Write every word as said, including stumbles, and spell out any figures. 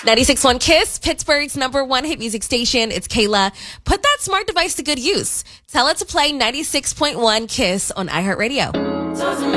ninety-six point one Kiss, Pittsburgh's number one hit music station. It's Kayla. Put that smart device to good use. Tell it to play ninety-six point one Kiss on iHeartRadio.